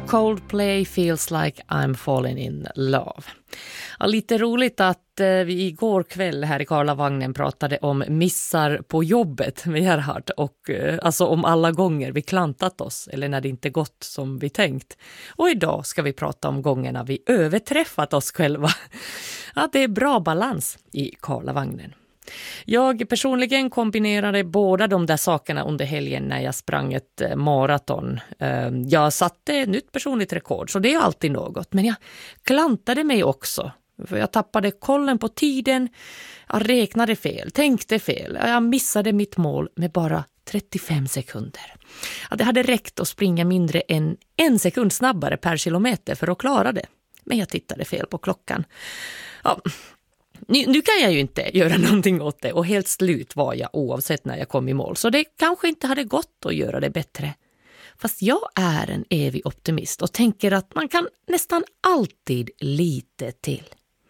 Coldplay feels like I'm falling in love. Ja, lite roligt att vi igår kväll här i Karlavagnen pratade om missar på jobbet med Gerhard och alltså om alla gånger vi klantat oss eller när det inte gått som vi tänkt. Och idag ska vi prata om gångerna vi överträffat oss själva. Ja, det är bra balans i Karlavagnen. Jag personligen kombinerade båda de där sakerna under helgen när jag sprang ett maraton. Jag satte nytt personligt rekord, så det är alltid något. Men jag klantade mig också. För jag tappade kollen på tiden, jag räknade fel, tänkte fel. Jag missade mitt mål med bara 35 sekunder. Ja, det hade räckt att springa mindre än 1 sekund snabbare per kilometer för att klara det. Men jag tittade fel på klockan. Ja. Nu kan jag ju inte göra någonting åt det och helt slut var jag oavsett när jag kom i mål. Så det kanske inte hade gått att göra det bättre. Fast jag är en evig optimist och tänker att man kan nästan alltid lite till.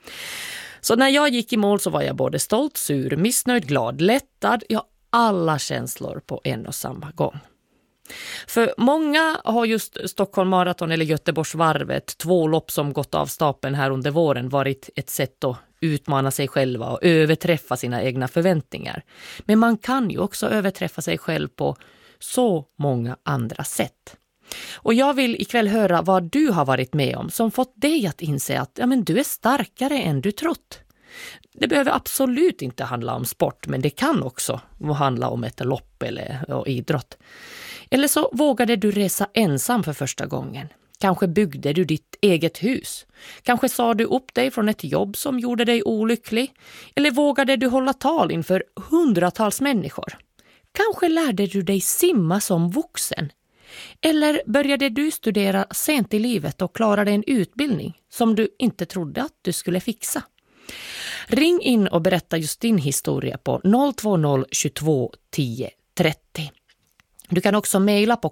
Så när jag gick i mål så var jag både stolt, sur, missnöjd, glad, lättad. Ja, alla känslor på en och samma gång. För många har just Stockholm Marathon eller Göteborgsvarvet, 2 lopp som gått av stapeln här under våren, varit ett sätt att utmana sig själva och överträffa sina egna förväntningar. Men man kan ju också överträffa sig själv på så många andra sätt. Och jag vill ikväll höra vad du har varit med om som fått dig att inse att men du är starkare än du trott. Det behöver absolut inte handla om sport, men det kan också handla om ett lopp eller idrott. Eller så vågade du resa ensam för första gången. Kanske byggde du ditt eget hus. Kanske sa du upp dig från ett jobb som gjorde dig olycklig. Eller vågade du hålla tal inför hundratals människor. Kanske lärde du dig simma som vuxen. Eller började du studera sent i livet och klarade en utbildning som du inte trodde att du skulle fixa. Ring in och berätta just din historia på 020 22 10 30. Du kan också mejla på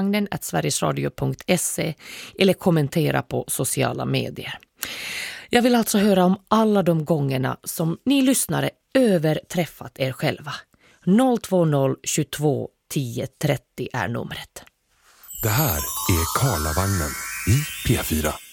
karlavagnen@sverigesradio.se eller kommentera på sociala medier. Jag vill alltså höra om alla de gångerna som ni lyssnare överträffat er själva. 020 22 10 30 är numret. Det här är Karlavagnen i P4.